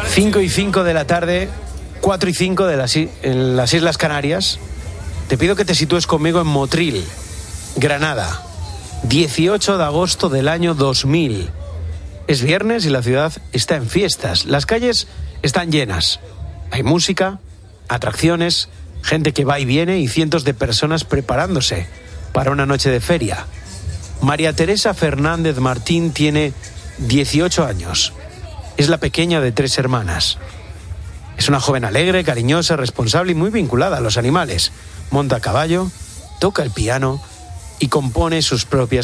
5:05 de la tarde, 4:05 en las Islas Canarias. Te pido que te sitúes conmigo en Motril, Granada, 18 de agosto del año 2000. Es viernes y la ciudad está en fiestas. Las calles están llenas. Hay música, atracciones, gente que va y viene y cientos de personas preparándose para una noche de feria. María Teresa Fernández Martín tiene 18 años. Es la pequeña de 3 hermanas. Es una joven alegre, cariñosa, responsable y muy vinculada a los animales. Monta a caballo, toca el piano y compone sus propias